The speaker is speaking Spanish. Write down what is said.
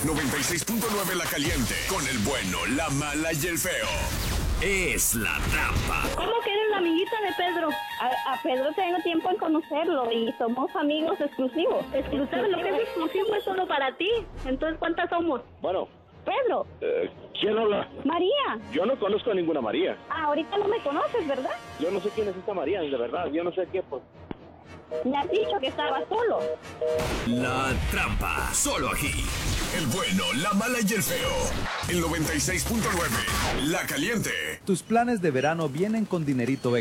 96.9 La Caliente, con el bueno, la mala y el feo. Es La Trampa. ¿Cómo que eres la amiguita de Pedro? A Pedro tengo tiempo en conocerlo y somos amigos exclusivos. ¿Sabes lo que es exclusivo? Es solo para ti. Entonces, ¿cuántas somos? Bueno. Pedro. ¿Quién habla? María. Yo no conozco a ninguna María. Ahorita no me conoces, ¿verdad? Yo no sé quién es esta María, de verdad. Yo no sé qué, pues. Me has dicho que estaba solo. La Trampa, solo aquí. El bueno, la mala y el feo. El 96.9, La Caliente. Tus planes de verano vienen con dinerito extra.